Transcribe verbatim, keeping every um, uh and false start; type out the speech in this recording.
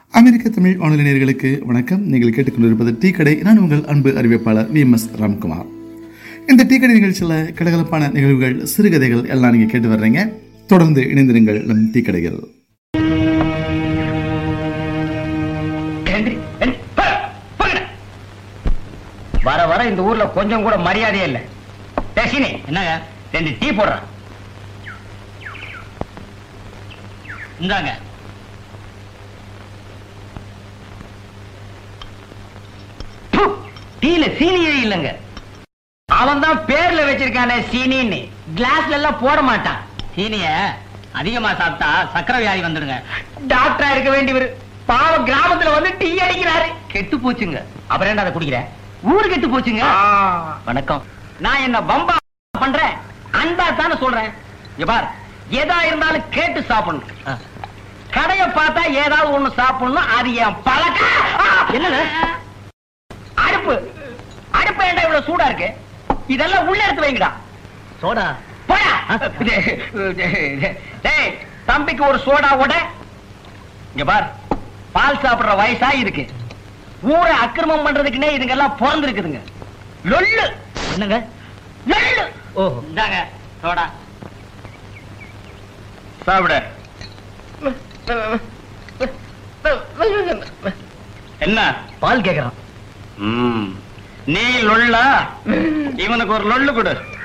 அமெரிக்க தமிழ் வானொலி நேயர்களுக்கு வணக்கம். நீங்கள் கேட்டுக்கொண்டிருப்பது டீ கடை. நான் உங்கள் அன்பு அறிவிப்பாளர் வி எம் எஸ் ராம்குமார். இந்த டீ கடை நிகழ்ச்சியில் கலகலப்பான நிகழ்வுகள், சிறுகதைகள் எல்லாம் நீங்கள் கேட்டு வர்றீங்க. தொடர்ந்து இணைந்திருங்கள் நம் டீ கடைகள். வர வர இந்த ஊர்ல கொஞ்சம் கூட மரியாதையே இல்ல. என்னங்க ரெண்டு டீ போடுறேன், இந்தாங்க. டீல சீனியே இல்லங்க. அவன் தான் பேர்ல வச்சிருக்கானே சீனின்னு. கிளாஸ்ல எல்லாம் போட மாட்டான். சீனிய அதிகமா சாப்பிட்டா சக்கரை வியாதி வந்துடுங்க. டாக்டரா இருக்க வேண்டியவர் பாவம் கிராமத்துல வந்து டீ அடிக்கிறாரு. கெட்டு போச்சுங்க. அப்புறம் என்ன அதை குடிக்கிற? ஊரு கெட்டு போச்சுங்க. வணக்கம். நான் என்ன பம்பா பண்றேன்? அன்பா தானே சொல்றேன். பார், எதா இருந்தாலும் கேட்டு சாப்பிடணும். கடைய பார்த்தா ஏதாவது ஒண்ணு சாப்பிடணும். அது என் பழக்கம். என்னங்க அடுப்பு அடுப்பு ஏண்டா இவ்வளவு சூடா இருக்கு? இதெல்லாம் உள்ள எடுத்து வைங்கடா. சோடா போடா. டேய், தம்பிக்கு ஒரு சோடா ஓட. இங்க பார், பால் சாப்பிடுற வயசா இருக்கு. ஊரை அக்கிரமம் பண்றதுக்குன்னே இதுங்க எல்லாம் பிறந்திருக்குதுங்க. லொல்லு. என்னங்க லொல்லு? ஓஹோ, இந்தாங்க சோடா சாப்பிட. என்ன பால் கேக்குறான்? நீ லொல்லா? இவனுக்கு ஒரு லொல்லு கொடு.